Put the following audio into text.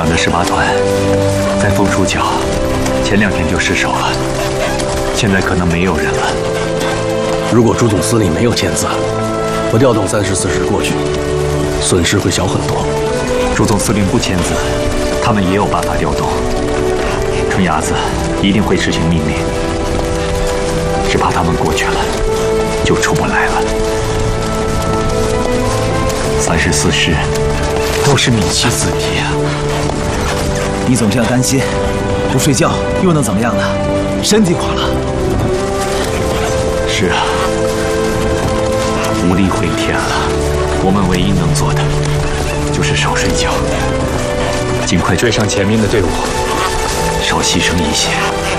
长的18团在枫树角前2天就失守了，现在可能没有人了。 如果朱总司令没有签字，我调动3师、4师过去，损失会小很多。 朱总司令不签字，他们也有办法调动。春伢子一定会执行命令，只怕他们过去了，就出不来了。3师、4师都是闽西子弟啊！ 你总这样担心，不睡觉又能怎么样呢？身体垮了。 是啊，无力回天了。我们唯一能做的就是少睡觉，尽快追上前面的队伍，少牺牲一些。